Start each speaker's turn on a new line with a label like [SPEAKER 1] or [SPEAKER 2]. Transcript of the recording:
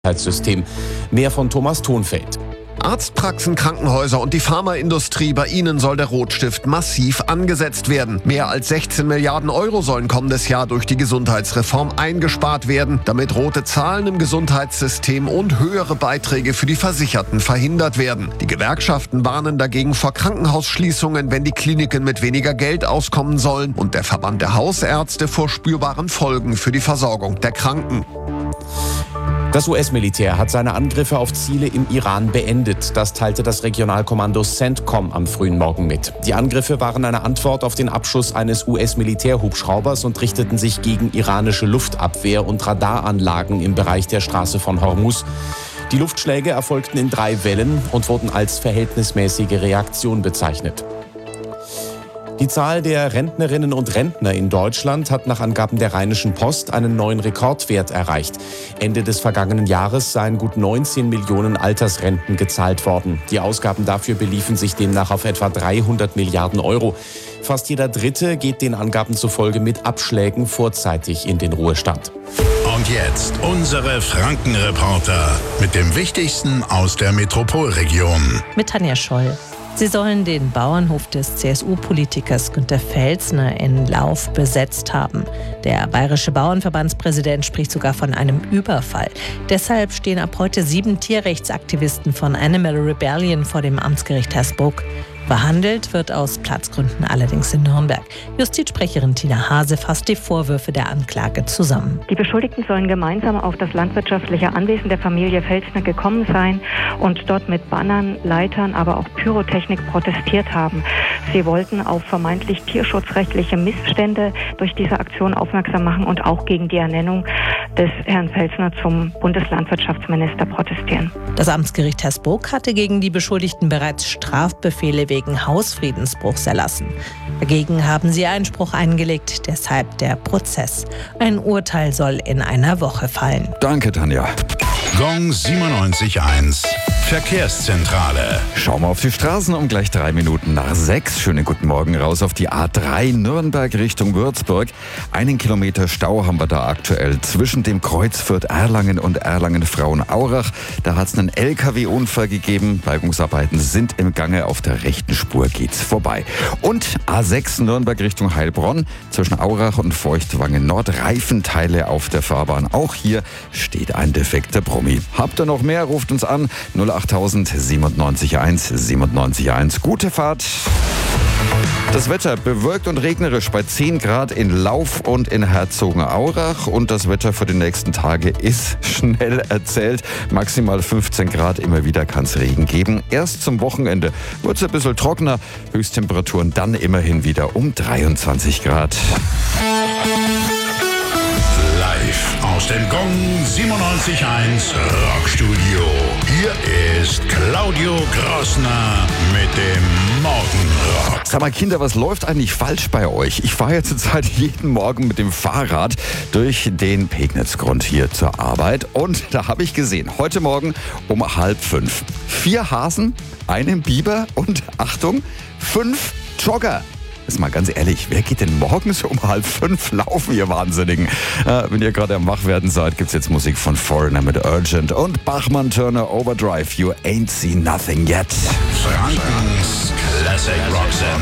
[SPEAKER 1] Gesundheitssystem. Mehr von Thomas Thonfeld.
[SPEAKER 2] Arztpraxen, Krankenhäuser und die Pharmaindustrie, bei ihnen soll der Rotstift massiv angesetzt werden. Mehr als 16 Milliarden Euro sollen kommendes Jahr durch die Gesundheitsreform eingespart werden, damit rote Zahlen im Gesundheitssystem und höhere Beiträge für die Versicherten verhindert werden. Die Gewerkschaften warnen dagegen vor Krankenhausschließungen, wenn die Kliniken mit weniger Geld auskommen sollen, und der Verband der Hausärzte vor spürbaren Folgen für die Versorgung der Kranken.
[SPEAKER 1] Das US-Militär hat seine Angriffe auf Ziele im Iran beendet. Das teilte das Regionalkommando CENTCOM am frühen Morgen mit. Die Angriffe waren eine Antwort auf den Abschuss eines US-Militärhubschraubers und richteten sich gegen iranische Luftabwehr- und Radaranlagen im Bereich der Straße von Hormuz. Die Luftschläge erfolgten in 3 Wellen und wurden als verhältnismäßige Reaktion bezeichnet. Die Zahl der Rentnerinnen und Rentner in Deutschland hat nach Angaben der Rheinischen Post einen neuen Rekordwert erreicht. Ende des vergangenen Jahres seien gut 19 Millionen Altersrenten gezahlt worden. Die Ausgaben dafür beliefen sich demnach auf etwa 300 Milliarden Euro. Fast jeder Dritte geht den Angaben zufolge mit Abschlägen vorzeitig in den Ruhestand.
[SPEAKER 3] Und jetzt unsere Frankenreporter mit dem Wichtigsten aus der Metropolregion.
[SPEAKER 4] Mit Tanja Scholl. Sie sollen den Bauernhof des CSU-Politikers Günter Pfälzner in Lauf besetzt haben. Der bayerische Bauernverbandspräsident spricht sogar von einem Überfall. Deshalb stehen ab heute 7 Tierrechtsaktivisten von Animal Rebellion vor dem Amtsgericht Hersbruck. Behandelt wird aus Platzgründen allerdings in Nürnberg. Justizsprecherin Tina Hase fasst die Vorwürfe der Anklage zusammen.
[SPEAKER 5] Die Beschuldigten sollen gemeinsam auf das landwirtschaftliche Anwesen der Familie Pfälzner gekommen sein und dort mit Bannern, Leitern, aber auch Pyrotechnik protestiert haben. Sie wollten auf vermeintlich tierschutzrechtliche Missstände durch diese Aktion aufmerksam machen und auch gegen die Ernennung des Herrn Pfälzner zum Bundeslandwirtschaftsminister protestieren.
[SPEAKER 4] Das Amtsgericht Hersbruck hatte gegen die Beschuldigten bereits Strafbefehle wegen Hausfriedensbruchs erlassen. Dagegen haben sie Einspruch eingelegt, deshalb der Prozess. Ein Urteil soll in einer Woche fallen.
[SPEAKER 6] Danke, Tanja.
[SPEAKER 3] Gong 97.1 Verkehrszentrale.
[SPEAKER 6] Schauen wir auf die Straßen um gleich 3 Minuten nach 6. Schönen guten Morgen raus auf die A3 Nürnberg Richtung Würzburg. 1 Kilometer Stau haben wir da aktuell zwischen dem Kreuz Fürth-Erlangen und Erlangen-Frauenaurach. Da hat es einen LKW-Unfall gegeben. Bergungsarbeiten sind im Gange. Auf der rechten Spur geht's vorbei. Und A6 Nürnberg Richtung Heilbronn. Zwischen Aurach und Feuchtwangen Nord Reifenteile auf der Fahrbahn. Auch hier steht ein defekter Brummi. Habt ihr noch mehr? Ruft uns an. 08000 97.1 97.1. Gute Fahrt. Das Wetter bewölkt und regnerisch bei 10 Grad in Lauf und in Herzogenaurach. Und das Wetter für die nächsten Tage ist schnell erzählt. Maximal 15 Grad, immer wieder kann es Regen geben. Erst zum Wochenende wird es ein bisschen trockener. Höchsttemperaturen dann immerhin wieder um 23 Grad.
[SPEAKER 3] Live aus dem Gong 97.1 Rockstudio. Hier ist Claudio Grossner mit dem Morgenrock.
[SPEAKER 6] Sag mal, Kinder, was läuft eigentlich falsch bei euch? Ich fahre ja zurzeit jeden Morgen mit dem Fahrrad durch den Pegnitzgrund hier zur Arbeit. Und da habe ich gesehen, heute Morgen um 4:30, 4 Hasen, einen Biber und, Achtung, 5 Jogger. Jetzt mal ganz ehrlich, wer geht denn morgens um 4:30 laufen, ihr Wahnsinnigen? Wenn ihr gerade am Wachwerden seid, gibt's jetzt Musik von Foreigner mit Urgent und Bachmann Turner Overdrive. You ain't seen nothing yet.
[SPEAKER 3] Frankens Classic Rock